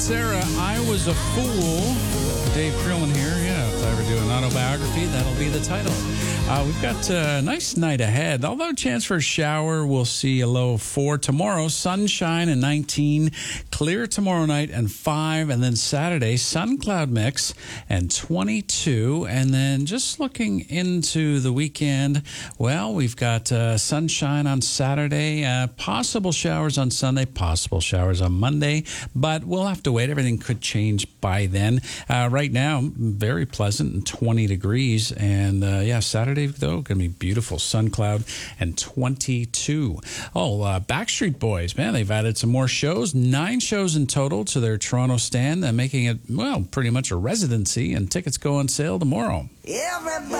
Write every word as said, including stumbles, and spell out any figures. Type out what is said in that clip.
Sarah, I Was a Fool. Dave Creelman here. Yeah, if I ever do an autobiography, that'll be the title. Uh, we've got a nice night ahead. Although chance for a shower, we'll see a low of four tomorrow. Sunshine and nineteen. Clear tomorrow night and five. And then Saturday, sun cloud mix and twenty-two. And then just looking into the weekend, well, we've got uh, sunshine on Saturday, uh, possible showers on Sunday, possible showers on Monday, but we'll have to wait. Everything could change by then. Uh, right now, very pleasant and twenty degrees. And uh, yeah, Saturday, though, going to be beautiful. Sun cloud and twenty-two. Oh, uh, Backstreet Boys, man, they've added some more shows. Nine shows in total to their Toronto stand, uh, making it, well, pretty much a residency. And tickets go on sale tomorrow. Everybody